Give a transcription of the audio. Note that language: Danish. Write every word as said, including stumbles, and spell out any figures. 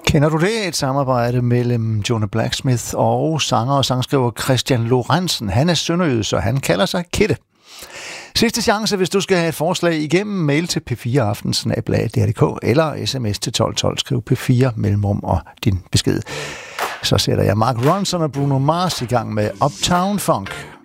Kender du det? Et samarbejde mellem Jonah Blacksmith og sanger og sangskriver Christian Lorentzen. Han er sønderjyde, så han kalder sig Kitte. Sidste chance, hvis du skal have et forslag igennem, mail til p fire aften snabel-a d r punktum d k eller sms til tolv tolv, skriv P fire mellemrum og din besked. Så sætter jeg Mark Ronson og Bruno Mars i gang med Uptown Funk.